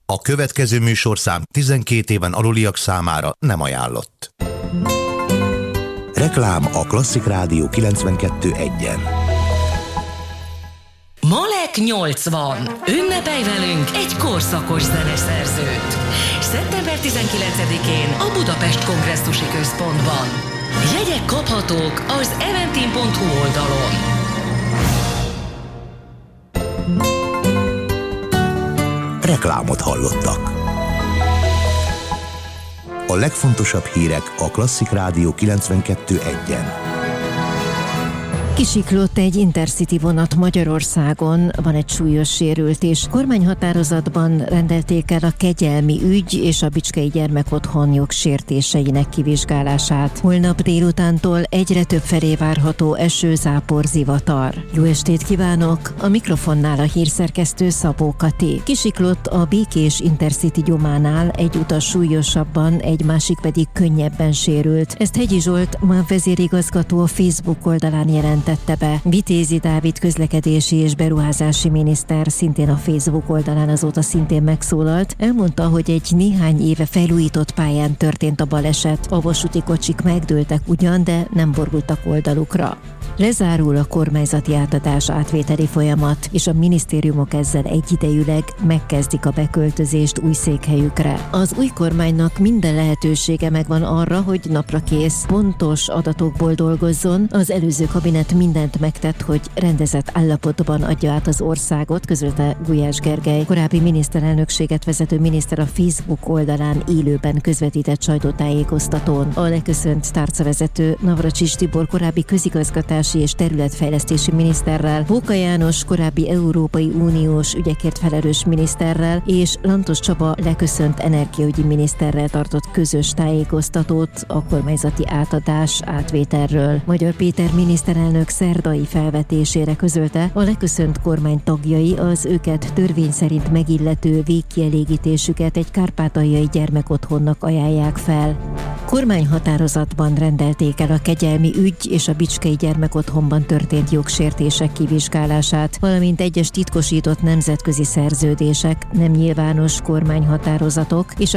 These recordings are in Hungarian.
A következő műsorszám 12 éven aluliak számára nem ajánlott. Reklám a Klasszik Rádió 92.1-en. Malek 80. Ünnepelj velünk egy korszakos zeneszerzőt. Szeptember 19-én a Budapest Kongresszusi Központban. Jegyek kaphatók az eventim.hu oldalon. Reklámot hallottak. A legfontosabb hírek a Klasszik Rádió 92.1-en. Kisiklott egy Intercity vonat Magyarországon, van egy súlyos sérültés. Kormányhatározatban rendelték el a kegyelmi ügy és a Bicskei Gyermekotthon jogsértéseinek kivizsgálását. Holnap délutántól egyre több felé várható eső, zápor, zivatar. Jó estét kívánok! A mikrofonnál a hírszerkesztő Szabó Kati. Kisiklott a Békés Intercity gyománál, egy utas súlyosabban, egy másik pedig könnyebben sérült. Ezt Hegyi Zsolt, MÁV vezérigazgató a Facebook oldalán jelentette be. Vitézi Dávid közlekedési és beruházási miniszter szintén a Facebook oldalán azóta szintén megszólalt. Elmondta, hogy egy néhány éve felújított pályán történt a baleset. A vasúti kocsik megdőltek ugyan, de nem borultak oldalukra. Lezárul a kormányzati átadás átvételi folyamat, és a minisztériumok ezzel egyidejűleg megkezdik a beköltözést új székhelyükre. Az új kormánynak minden lehetősége megvan arra, hogy naprakész, pontos adatokból dolgozzon. Az előző kabinet mindent megtett, hogy rendezett állapotban adja át az országot, közölte Gulyás Gergely. Korábbi miniszterelnökséget vezető miniszter a Facebook oldalán élőben közvetített sajtótájékoztatón. A leköszönt tárcavezető Navracsics Tibor korábbi közigazgatási és területfejlesztési miniszterrel, Bóka János korábbi Európai Uniós ügyekért felelős miniszterrel és Lantos Csaba leköszönt energiaügyi miniszterrel tartott közös tájékoztatót a kormányzati átadás átvételről. Magyar Péter miniszterelnök szerdai felvetésére közölte, a leköszönt kormány tagjai az őket törvény szerint megillető végkielégítésüket egy kárpátaljai gyermekotthonnak ajánlják fel. Kormányhatározatban rendelték el a kegyelmi ügy és a Bicskei Gyermekotthonban történt jogsértések kivizsgálását, valamint egyes titkosított nemzetközi szerződések, nem nyilvános kormányhatározatok és a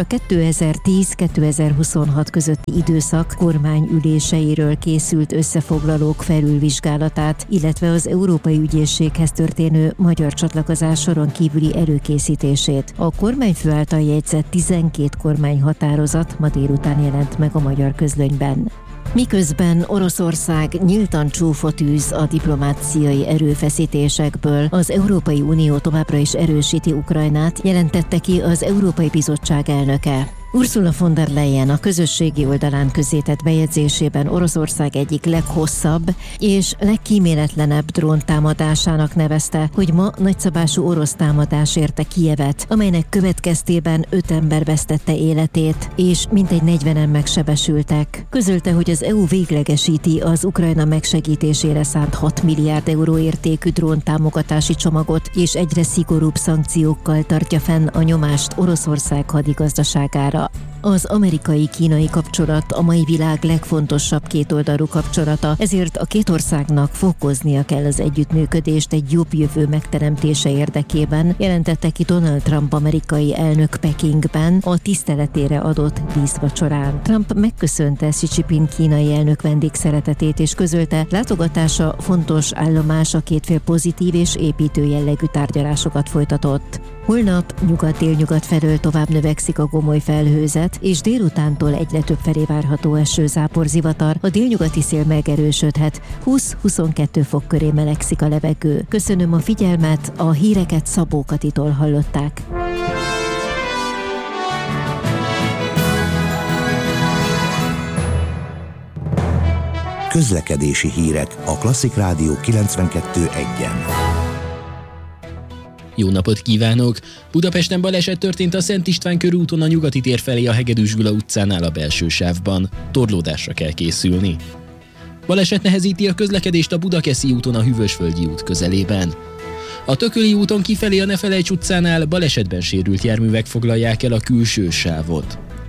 2010-2026 közötti időszak kormányüléseiről készült összefoglalók felülvizsgálatát, illetve az Európai Ügyészséghez történő magyar csatlakozás soron kívüli előkészítését. A kormányfő által jegyzett 12 kormányhatározat ma délután jelent meg a Magyar Közlönyben. Miközben Oroszország nyíltan csúfot űz a diplomáciai erőfeszítésekből, az Európai Unió továbbra is erősíti Ukrajnát, jelentette ki az Európai Bizottság elnöke. Ursula von der Leyen a közösségi oldalán közzétett bejegyzésében Oroszország egyik leghosszabb és legkíméletlenebb dróntámadásának nevezte, hogy ma nagyszabású orosz támadás érte Kijevet, amelynek következtében 5 ember vesztette életét, és mintegy 40-en megsebesültek. Közölte, hogy az EU véglegesíti az Ukrajna megsegítésére szánt 6 milliárd euró értékű dróntámogatási csomagot, és egyre szigorúbb szankciókkal tartja fenn a nyomást Oroszország hadigazdaságára. Az amerikai-kínai kapcsolat a mai világ legfontosabb kétoldalú kapcsolata, ezért a két országnak fokoznia kell az együttműködést egy jobb jövő megteremtése érdekében, jelentette ki Donald Trump amerikai elnök Pekingben a tiszteletére adott díszvacsorán. Trump megköszönte Xi Jinping kínai elnök vendégszeretetét és közölte, látogatása fontos állomás, a két fél pozitív és építő jellegű tárgyalásokat folytatott. Holnap nyugat-délnyugat felől tovább növekszik a gomoly felhőzet, és délutántól egyre több felé várható eső, zápor, zivatar, a délnyugati szél megerősödhet, 20-22 fok köré melegszik a levegő. Köszönöm a figyelmet, a híreket Szabó Katitól hallották. Közlekedési hírek a Klasszik Rádió 92.1-en. Jó napot kívánok! Budapesten baleset történt a Szent István körúton a Nyugati tér felé a Hegedűs Gyula utcánál a belső sávban. Torlódásra kell készülni. Baleset nehezíti a közlekedést a Budakeszi úton a Hűvösvölgyi út közelében. A Tököli úton kifelé a Nefelejts utcánál balesetben sérült járművek foglalják el a külső sávot.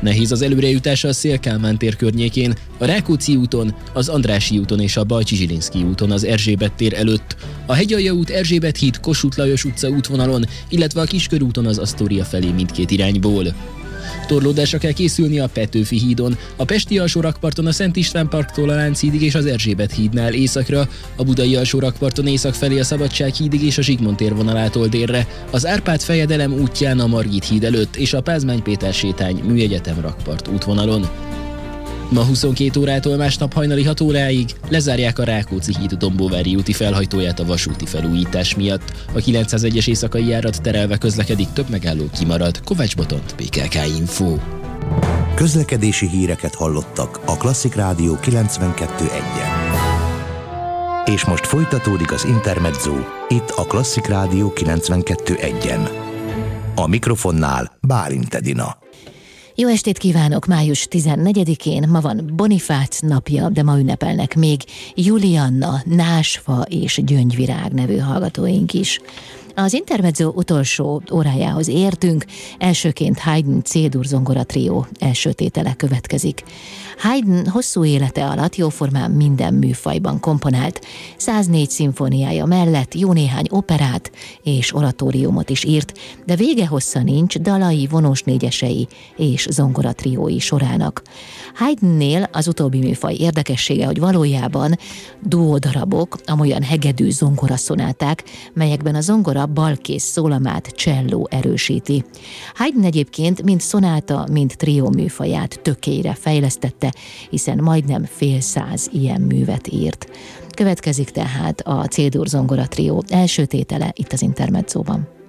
Nehéz az előrejutása a Széll-Kálmán tér környékén, a Rákóczi úton, az Andrássy úton és a Bajcsy-Zsilinszky úton az Erzsébet tér előtt, a Hegyalja út, Erzsébet híd, Kossuth Lajos utca útvonalon, illetve a Kiskörúton az Asztória felé mindkét irányból. Torlódásra kell készülni a Petőfi hídon, a pesti alsórakparton a Szent István parktól a Lánchídig és az Erzsébet hídnál északra, a budai alsórakparton észak felé a Szabadság hídig és a Zsigmond tér vonalától délre, az Árpád-fejedelem útján a Margit híd előtt és a Pázmány Péter sétány Műegyetem rakpart útvonalon. Ma 22 órától másnap hajnali 6 óráig lezárják a Rákóczi híd Dombóvári úti felhajtóját a vasúti felújítás miatt. A 901-es éjszakai járat terelve közlekedik, több megálló kimarad. Kovács Botont, PKK Info. Közlekedési híreket hallottak a Klasszik Rádió 92.1-en. És most folytatódik az Intermezzo, itt a Klasszik Rádió 92.1-en. A mikrofonnál Bálint Edina. Jó estét kívánok! Május 14-én, ma van Bonifác napja, de ma ünnepelnek még Julianna, Násfa és Gyöngyvirág nevű hallgatóink is. Az Intermezzo utolsó órájához értünk, elsőként Haydn C-dur zongora trió első tétele következik. Haydn hosszú élete alatt jóformán minden műfajban komponált, 104 szimfóniája mellett jó néhány operát és oratóriumot is írt, de vége hossza nincs dalai, vonós négyesei és zongoratriói sorának. Haydnnél az utóbbi műfaj érdekessége, hogy valójában duódarabok, amolyan hegedű zongoraszonáták, melyekben a zongora balkész szólamát cselló erősíti. Haydn egyébként mind szonáta, mind trió műfaját tökélyre fejlesztette, hiszen majdnem fél száz ilyen művet írt. Következik tehát a C-dur zongora trió első tétele itt az Intermezzóban.